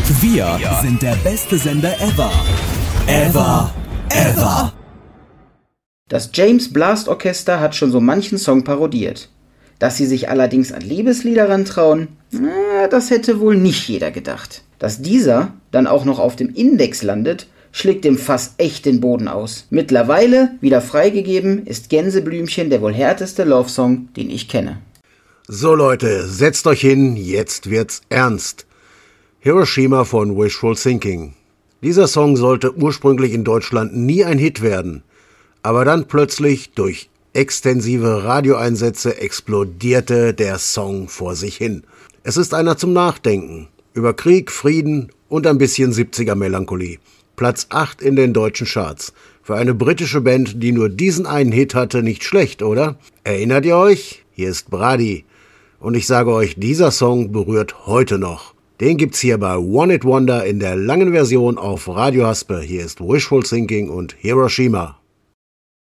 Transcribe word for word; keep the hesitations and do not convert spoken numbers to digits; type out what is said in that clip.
Wir sind der beste Sender ever. Ever. Ever. Das James Blast Orchester hat schon so manchen Song parodiert. Dass sie sich allerdings an Liebeslieder rantrauen, na, das hätte wohl nicht jeder gedacht. Dass dieser dann auch noch auf dem Index landet, schlägt dem Fass echt den Boden aus. Mittlerweile, wieder freigegeben, ist Gänseblümchen der wohl härteste Love-Song, den ich kenne. So Leute, setzt euch hin, jetzt wird's ernst. Hiroshima von Wishful Thinking. Dieser Song sollte ursprünglich in Deutschland nie ein Hit werden, aber dann plötzlich durch extensive Radioeinsätze explodierte der Song vor sich hin. Es ist einer zum Nachdenken. Über Krieg, Frieden und ein bisschen siebziger-Melancholie. Platz acht in den deutschen Charts. Für eine britische Band, die nur diesen einen Hit hatte, nicht schlecht, oder? Erinnert ihr euch? Hier ist Brady. Und ich sage euch, dieser Song berührt heute noch. Den gibt's hier bei One It Wonder in der langen Version auf Radio Haspe. Hier ist Wishful Thinking und Hiroshima.